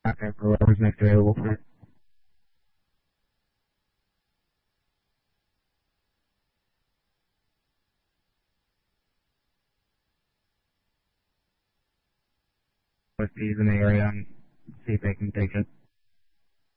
contact for whoever's next available for it. With these in the area and see if they can take it.